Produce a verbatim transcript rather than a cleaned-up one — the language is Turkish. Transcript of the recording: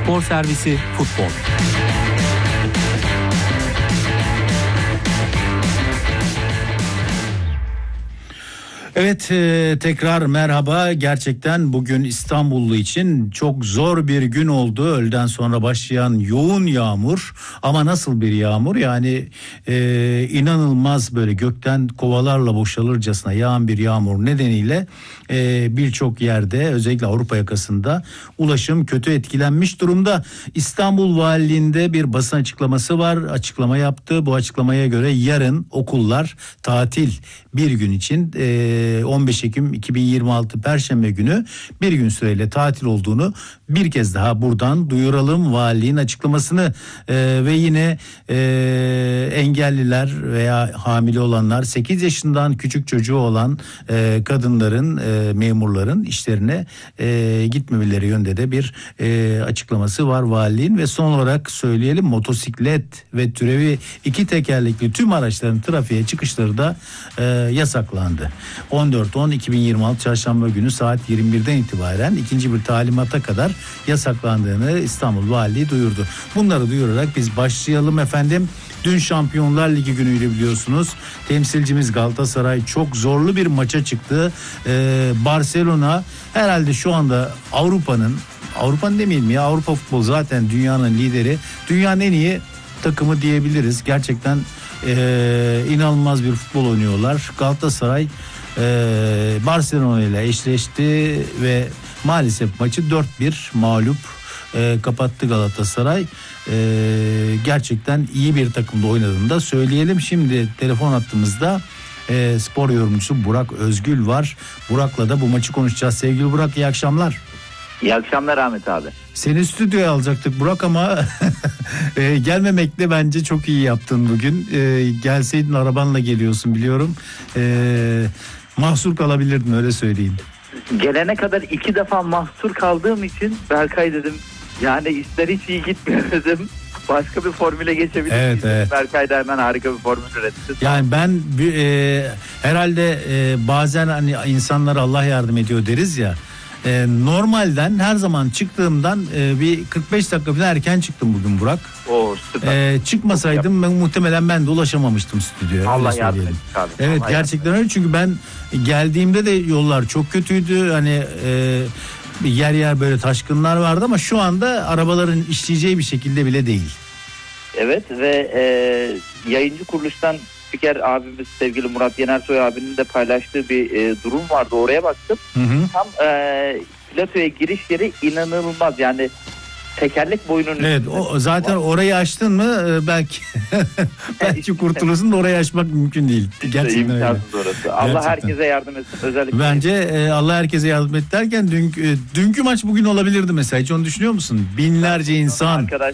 Spor Servisi Futbol. Evet, e, tekrar merhaba. Gerçekten bugün İstanbullu için çok zor bir gün oldu. Öğleden sonra başlayan yoğun yağmur, ama nasıl bir yağmur? Yani e, inanılmaz, böyle gökten kovalarla boşalırcasına yağan bir yağmur nedeniyle e, birçok yerde, özellikle Avrupa yakasında ulaşım kötü etkilenmiş durumda. İstanbul Valiliğinde bir basın açıklaması var. Açıklama yaptı. Bu açıklamaya göre yarın okullar tatil, bir gün için e, on beş Ekim iki bin yirmi altı Perşembe günü bir gün süreyle tatil olduğunu bir kez daha buradan duyuralım. Valiliğin açıklamasını e, ve yine e, engelliler veya hamile olanlar, sekiz yaşından küçük çocuğu olan e, kadınların, e, memurların işlerine e, gitmemeleri yönde de bir e, açıklaması var valiliğin. Ve son olarak söyleyelim, motosiklet ve türevi iki tekerlekli tüm araçların trafiğe çıkışları da e, yasaklandı. on dört on iki bin yirmi altı Çarşamba günü saat yirmi birden itibaren ikinci bir talimata kadar yasaklandığını İstanbul Valiliği duyurdu. Bunları duyurarak biz başlayalım efendim. Dün Şampiyonlar Ligi günüydü, biliyorsunuz. Temsilcimiz Galatasaray çok zorlu bir maça çıktı. Ee, Barcelona herhalde şu anda Avrupa'nın, Avrupa'nın demeyelim ya, Avrupa futbolu zaten dünyanın lideri. Dünyanın en iyi takımı diyebiliriz. Gerçekten e, inanılmaz bir futbol oynuyorlar. Galatasaray e, Barcelona ile eşleşti ve maalesef maçı dört bir mağlup e, kapattı Galatasaray. E, gerçekten iyi bir takımda oynadığını da söyleyelim. Şimdi telefon hattımızda e, spor yorumcusu Burak Özgül var. Burak'la da bu maçı konuşacağız. Sevgili Burak, iyi akşamlar. İyi akşamlar Ahmet abi. Seni stüdyoya alacaktık Burak ama e, gelmemekle bence çok iyi yaptın bugün. E, gelseydin, arabanla geliyorsun biliyorum. E, mahsur kalabilirdin, öyle söyleyeyim. Gelene kadar iki defa mahsur kaldığım için Berkay dedim, yani işler hiç iyi gitmiyor dedim. Başka bir formüle geçebilir evet, miyiz? Evet. Berkay da hemen harika bir formül üretti. Yani ben e, herhalde e, bazen hani insanlara Allah yardım ediyor deriz ya. E, normalden her zaman çıktığımdan e, bir kırk beş dakika falan erken çıktım bugün Burak. Oo, süper. E, çıkmasaydım ben, muhtemelen ben de ulaşamamıştım stüdyoya. Allah yardım etsin abi. Evet, Allah gerçekten öyle, çünkü ben geldiğimde de yollar çok kötüydü. Hani e, yer yer böyle taşkınlar vardı, ama şu anda arabaların işleyeceği bir şekilde bile değil. Evet ve e, yayıncı kuruluştan spiker abimiz sevgili Murat Yenersoy abinin de paylaştığı bir e, durum vardı. Oraya baktım. Hı hı. Tam e, platoya giriş yeri inanılmaz. Yani tekerlek boyunun Evet, o zaten var. Orayı açtın mı e, belki belki kurtulursun da orayı açmak mümkün değil. Gerçekten öyle. Orası. Allah gerçekten herkese yardım etsin. Özellikle bence e, Allah herkese yardım et derken dünkü, e, dünkü maç bugün olabilirdi mesela. Hiç onu düşünüyor musun? Binlerce insan. Arkadaş